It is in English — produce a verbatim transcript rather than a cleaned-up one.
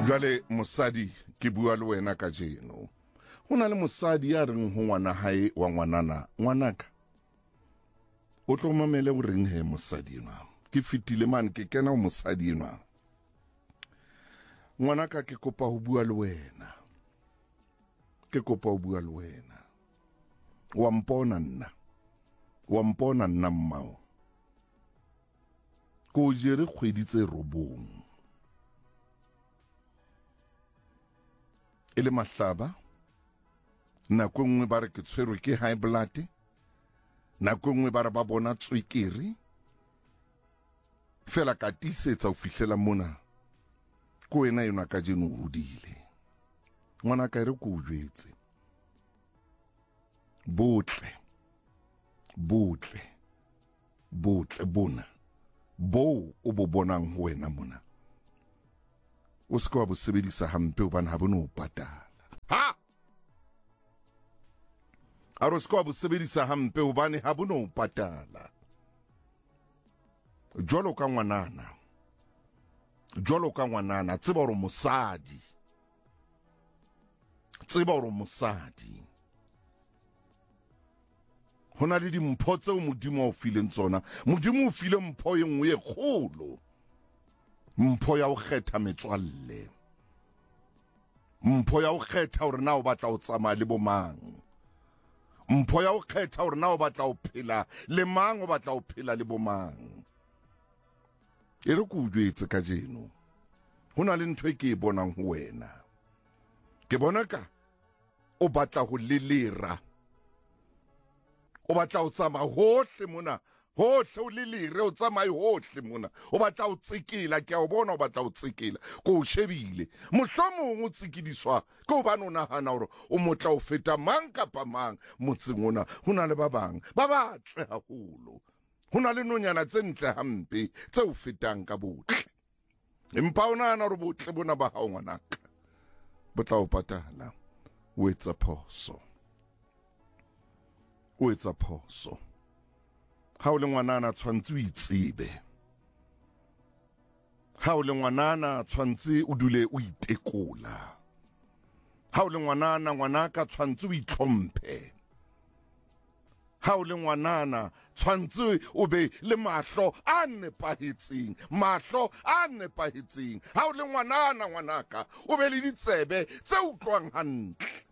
Jwale mosadi ke bua le wena ka jeno. Hona le mosadi ya reng ho ngwana hae wa ngwanana, ngwanaka. O tlo mamele o reng he mosadi enwa. Ke fitile man ke kena o mosadi enwa. Ngwanaka ke kopa ho bua le wena. Ke kopa ho bua le wena. Wa mpona nna. Wa mpona nna mmao. Ko jere kgwedi tse robong. Ele mahlaba. Nako nngwe ba re ke tshwerwe ke high blood. Nako nngwe ba re ba bona tswekere. Fela ka tisetsa o fihlela mona. Ko wena yona ka jeno o hodile. Ngwana ka re ko o jwetse. Botle. Botle. Botle bona. Bo o bo bonang ho wena mona. O se ka bo sebedisa hampe hobane ha bona o patala. Ha! Aro se ka bo sebedisa hampe hobane ha bona o patala. Jwalo ka ngwanana. Jwalo ka ngwanana tseba hore mosadi. Tseba hore mosadi. Hona le dimpho tseo modimo o fileng tsona. Modimo o file mpho e nngwe e kgolo. Mpho ya ho kgetha metswalle. Mpho ya ho kgetha hore na o batla ho tsamaya le bomang. Mpho ya ho kgetha hore na o batla ho phela le mang o batla ho phela le bomang. E re ko jwetse ka jeno. Hona le ntho e ke e bonang ho wena. Ke bona ka o batla ho lelera. O batla ho tsamaya hohle mona. Hohle o lelere o tsamaye hohle mona. O batla ho tsikila ke a o bona o batla ho tsikila. Ko o shebile. Mohlomong o tsikidiswa ke hobane o nahana hore o motla ho feta mang kapa mang motseng ona. Hona le ba bang ba batle haholo. Hona le nonyana tse ntle hampe tse o fetang ka botle. Empa o nahana hore botle bona ba hao ngwanaka bo tla o patala. O etsa phoso. O etsa phoso. Ha o le ngwanana tshwantse o itsebe. Ha o le ngwanana tshwantse o dule o itekola. Ha o le ngwanana ngwanaka tshwantse o itlhomphe. Ha o le ngwanana tshwantse o be le mahlo a nepahetseng, mahlo a nepahetseng. Ha o le ngwanana ngwanaka o be le ditsebe tse utlwang hantle.